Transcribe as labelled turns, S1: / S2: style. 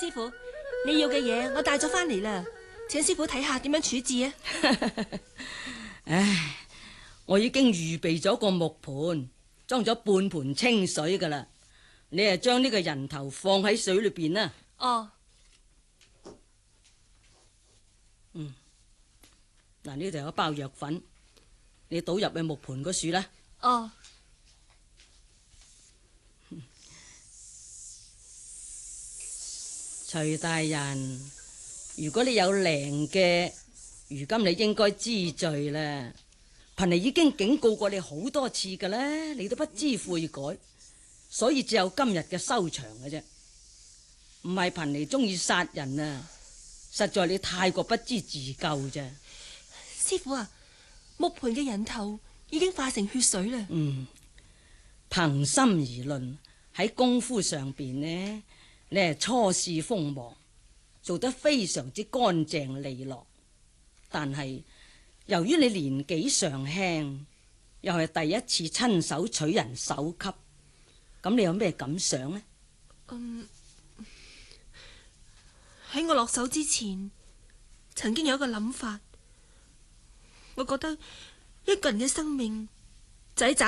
S1: 師傅，你要嘅嘢我帶咗翻嚟啦，請師傅睇下點樣處置啊。
S2: 唉，我已經預備咗個木盤，裝咗半盤清水噶啦。你啊將呢個人頭放喺水裏邊啦。
S1: 哦。
S2: 嗱，呢度有一包藥粉，你倒入去木盤嗰處啦。
S1: 哦。
S2: 徐大人，如果你有靈嘅，如今你應該知罪啦。貧尼已經警告過你好多次噶啦，你都不知悔改，所以只有今日嘅收場嘅啫。唔係貧尼中意殺人啊，實在你太過不知自救啫。
S1: 師傅啊，木盤嘅人頭已經化成血水啦。
S2: 憑心而論，喺功夫上邊呢，你係初試鋒芒，做得非常之乾淨利落。但係由於你年紀尚輕，又係第一次親手取人首級，咁你有咩感想呢？
S1: 喺我落手之前，曾經有一個諗法，我覺得一個人嘅生命就喺